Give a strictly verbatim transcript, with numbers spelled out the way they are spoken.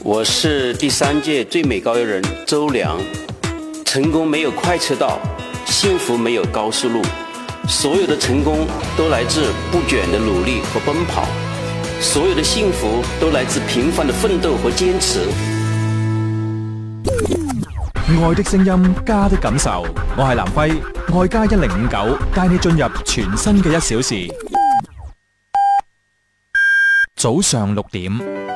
我是第三届最美高邮人周良。成功没有快车道，幸福没有高速路，所有的成功都来自不倦的努力和奔跑，所有的幸福都來自平凡的奮鬥和堅持。 愛的聲音，家的感受。我係南輝，愛家一零五九，帶你進入全新嘅一小時。早上六點。